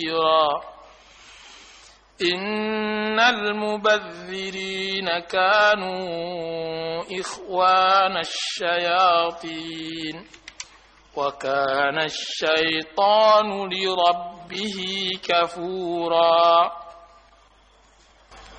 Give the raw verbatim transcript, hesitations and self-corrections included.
كبيرا إن المبذرين كانوا إخوان الشياطين وكان الشيطان لربه كفورا